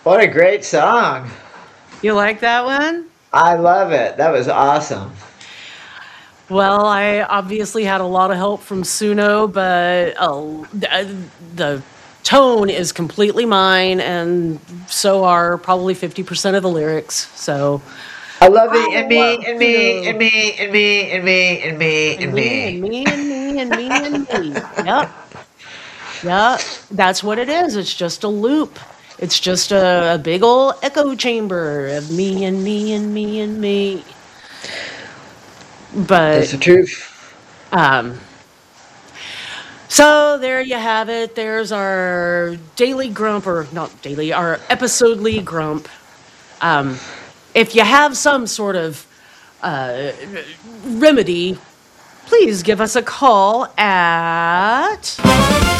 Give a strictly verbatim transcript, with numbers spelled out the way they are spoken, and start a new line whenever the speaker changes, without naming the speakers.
What a great song.
You like that one?
I love it. That was awesome.
Well, I obviously had a lot of help from Suno, but uh, the tone is completely mine, and so are probably fifty percent of the lyrics. So
I love the
I
and me
love
and me and
Suno.
me and me and me and me
And
and
me, and
me.
me, and me, and me, and me. Yep. Yep. That's what it is. It's just a loop. It's just a, a big old echo chamber of me and me and me and me.
That's
But
the truth.
um so there you have it. There's our daily grump, or not daily, our episodely grump. Um, if you have some sort of uh, remedy, please give us a call at